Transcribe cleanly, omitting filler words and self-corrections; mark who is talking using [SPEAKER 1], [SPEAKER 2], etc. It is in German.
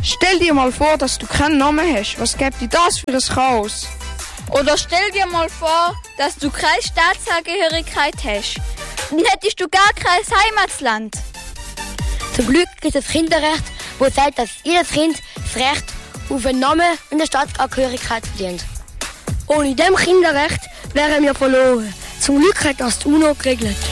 [SPEAKER 1] Stell dir mal vor, dass du keinen Namen hast. Was gibt dir das für ein Chaos?
[SPEAKER 2] Oder stell dir mal vor, dass du keine Staatsangehörigkeit hast. Dann hättest du gar kein Heimatland.
[SPEAKER 3] Zum Glück gibt es das Kinderrecht, wo sagt, dass jedes Kind das Recht auf einen Namen und eine Staatsangehörigkeit verdient. Ohne dem Kinderrecht wären wir verloren. Zum Glück hat das die UNO geregelt.